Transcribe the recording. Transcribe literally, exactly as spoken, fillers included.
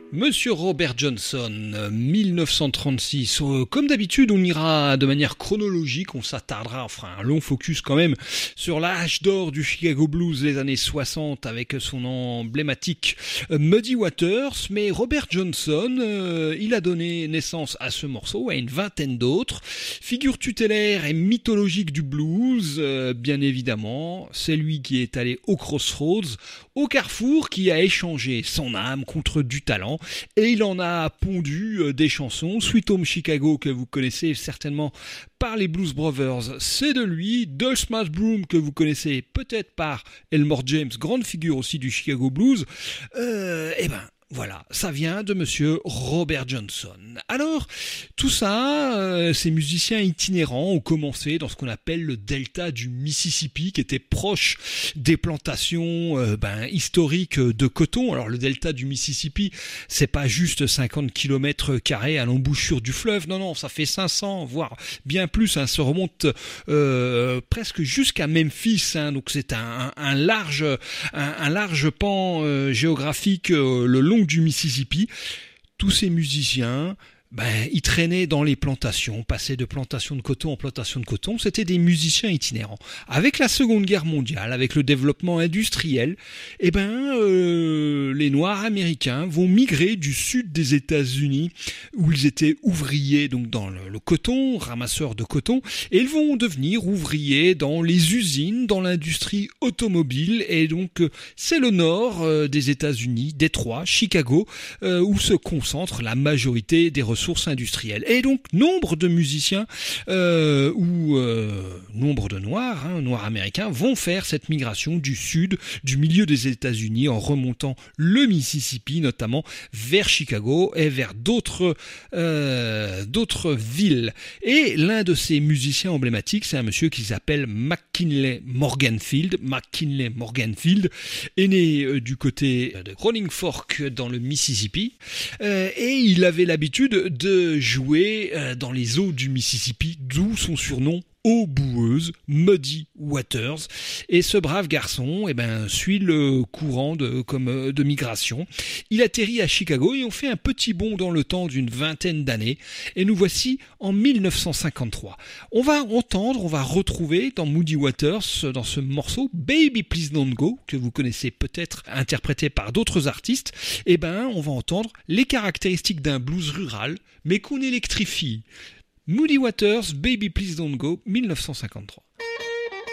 Monsieur Robert Johnson, mille neuf cent trente-six. Euh, comme d'habitude, on ira de manière chronologique, on s'attardera, enfin un long focus quand même, sur l'âge d'or du Chicago Blues des années soixante avec son emblématique euh, Muddy Waters. Mais Robert Johnson, euh, il a donné naissance à ce morceau, à une vingtaine d'autres. Figure tutélaire et mythologique du blues, euh, bien évidemment. C'est lui qui est allé au Crossroads, au carrefour, qui a échangé son âme contre du talent. Et il en a pondu euh, des chansons. Sweet Home Chicago, que vous connaissez certainement par les Blues Brothers, c'est de lui. The Smash Broom, que vous connaissez peut-être par Elmore James, grande figure aussi du Chicago Blues. Euh, et ben voilà, ça vient de monsieur Robert Johnson. Alors, tout ça, euh, ces musiciens itinérants ont commencé dans ce qu'on appelle le delta du Mississippi, qui était proche des plantations euh, ben, historiques de coton. Alors, le delta du Mississippi, c'est pas juste cinquante kilomètres carrés à l'embouchure du fleuve, non, non, ça fait cinq cents, voire bien plus, hein, ça remonte euh, presque jusqu'à Memphis, hein, donc c'est un, un, large, un, un large pan euh, géographique euh, le long du Mississippi. Tous ces musiciens, ben, ils traînaient dans les plantations, passaient de plantation de coton en plantation de coton. C'était des musiciens itinérants. Avec la Seconde Guerre mondiale, avec le développement industriel, eh ben, euh, les Noirs américains vont migrer du sud des États-Unis, où ils étaient ouvriers donc dans le, le coton, ramasseurs de coton, et ils vont devenir ouvriers dans les usines, dans l'industrie automobile. Et donc, euh, c'est le nord euh, des États-Unis, Détroit, Chicago, euh, où se concentre la majorité des ressources sources industrielles. Et donc, nombre de musiciens euh, ou euh, nombre de noirs, hein, noirs américains, vont faire cette migration du sud, du milieu des États-Unis, en remontant le Mississippi, notamment vers Chicago et vers d'autres, euh, d'autres villes. Et l'un de ces musiciens emblématiques, c'est un monsieur qui s'appelle McKinley Morganfield. McKinley Morganfield est né euh, du côté de Rolling Fork dans le Mississippi, euh, et il avait l'habitude de jouer euh, dans les eaux du Mississippi, d'où son surnom eau boueuse, Muddy Waters. Et ce brave garçon eh ben, suit le courant de, comme, de migration. Il atterrit à Chicago et on fait un petit bond dans le temps d'une vingtaine d'années. Et nous voici en mille neuf cent cinquante-trois. On va entendre, on va retrouver dans Muddy Waters, dans ce morceau Baby Please Don't Go, que vous connaissez peut-être interprété par d'autres artistes. Eh ben, on va entendre les caractéristiques d'un blues rural, mais qu'on électrifie. Muddy Waters, Baby Please Don't Go, mille neuf cent cinquante-trois.